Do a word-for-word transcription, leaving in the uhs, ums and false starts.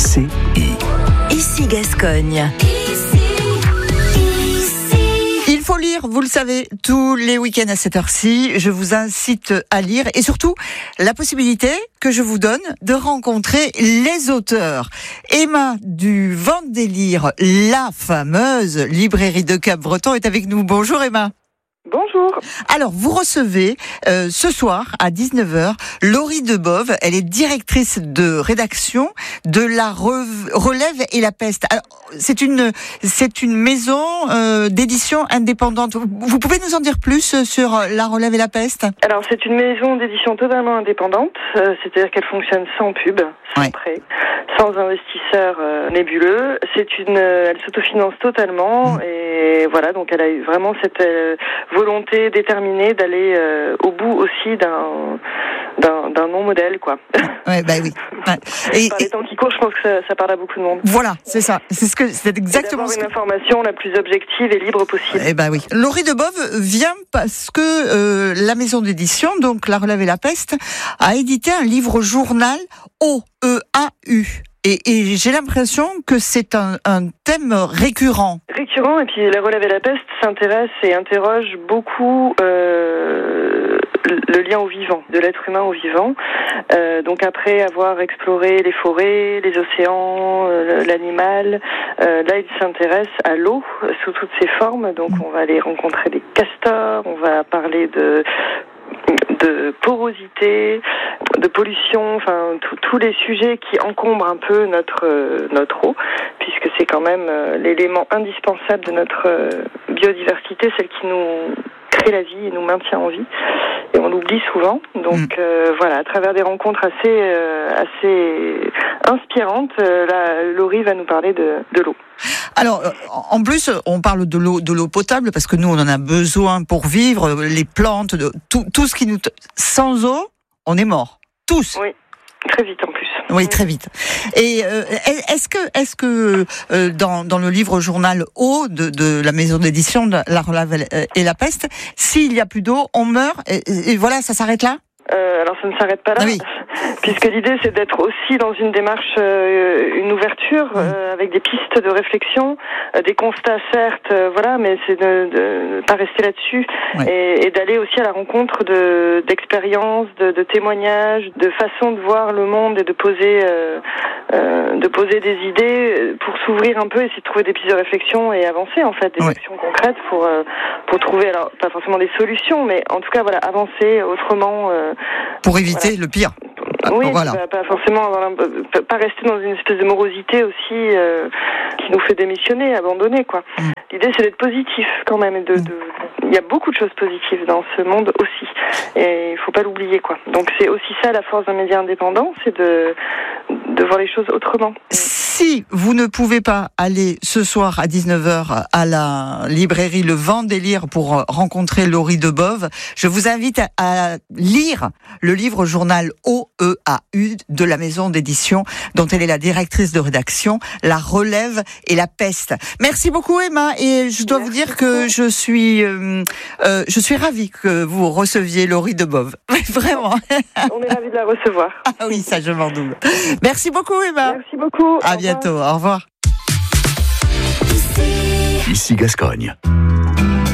C I. Ici Gascogne. Il faut lire, vous le savez, tous les week-ends à cette heure-ci. Je vous incite à lire et surtout la possibilité que je vous donne de rencontrer les auteurs. Emma du Vendélire, la fameuse librairie de Cap-Breton, est avec nous. Bonjour Emma. Bonjour. Alors, vous recevez euh, ce soir à dix-neuf heures Laurie Debove. Elle est directrice de rédaction de La Re- Relève et la Peste. Alors, c'est une c'est une maison euh, d'édition indépendante. Vous pouvez nous en dire plus sur La Relève et la Peste ? Alors, c'est une maison d'édition totalement indépendante, euh, c'est-à-dire qu'elle fonctionne sans pub, sans ouais. prêt, sans investisseurs euh, nébuleux. C'est une, euh, elle s'autofinance totalement mmh. et voilà, donc elle a eu vraiment cette euh, volonté déterminée d'aller euh, au bout aussi d'un d'un, d'un non-modèle, quoi. Ouais, bah oui. Ouais. Et, Par les temps qui courent, je pense que ça, ça parle à beaucoup de monde. Voilà, c'est ça. C'est ce que c'est exactement. Et d'avoir une information la plus objective et libre possible. Eh ben oui. Laurie Debove vient parce que euh, la maison d'édition, donc La Relève et la Peste, a édité un livre journal O E A U. Et, et j'ai l'impression que c'est un, un thème récurrent. Récurrent, et puis La Relève et la Peste s'intéresse et interroge beaucoup euh, le lien au vivant, de l'être humain au vivant. Euh, donc après avoir exploré les forêts, les océans, euh, l'animal, euh, là il s'intéresse à l'eau sous toutes ses formes. Donc on va aller rencontrer des castors, on va parler de de porosité, de pollution, enfin tous les sujets qui encombrent un peu notre euh, notre eau, puisque c'est quand même euh, l'élément indispensable de notre euh, biodiversité, celle qui nous crée la vie et nous maintient en vie, et on l'oublie souvent. Donc mmh. euh, voilà, à travers des rencontres assez euh, assez inspirantes, euh, là, Laurie va nous parler de de l'eau. Alors, en plus, on parle de l'eau, de l'eau potable parce que nous, on en a besoin pour vivre. Les plantes, de, tout, tout ce qui nous, sans eau, on est mort. Tous. Oui, très vite en plus. Oui, très vite. Et euh, est-ce que, est-ce que euh, dans, dans le livre journal Eau de, de la maison d'édition de La Relève et la Peste, s'il y a plus d'eau, on meurt et, et voilà, ça s'arrête là ? Euh, alors ça ne s'arrête pas là, oui. puisque l'idée c'est d'être aussi dans une démarche, euh, une ouverture euh, avec des pistes de réflexion, euh, des constats certes, euh, voilà, mais c'est de ne pas rester là-dessus oui. et, et d'aller aussi à la rencontre de d'expériences, de, de témoignages, de façons de voir le monde et de poser euh, euh, de poser des idées pour s'ouvrir un peu, essayer de trouver des pistes de réflexion et avancer en fait, des oui. actions concrètes pour euh, pour trouver alors pas forcément des solutions, mais en tout cas voilà avancer autrement. Euh, Pour éviter voilà. le pire. Oui, voilà. pas, pas forcément avoir un, pas rester dans une espèce de morosité aussi euh, qui nous fait démissionner, abandonner quoi. Mm. L'idée c'est d'être positif quand même. Et de, mm. de, il y a beaucoup de choses positives dans ce monde aussi, et il faut pas l'oublier quoi. Donc c'est aussi ça la force d'un média indépendant, c'est de de voir les choses autrement. Si vous ne pouvez pas aller ce soir à dix-neuf heures à la librairie Le Vendélire pour rencontrer Laurie Debove, je vous invite à, à lire le livre journal O E A U de la maison d'édition dont elle est la directrice de rédaction, La Relève et la Peste. Merci beaucoup Emma, et je dois Merci vous dire beaucoup. que je suis euh, euh, je suis ravie que vous receviez Laurie Debove. Vraiment. On est ravis de la recevoir. Ah oui, ça je m'en doute. Merci beaucoup Emma. Merci beaucoup. À bientôt. Au revoir. Ici Gascogne.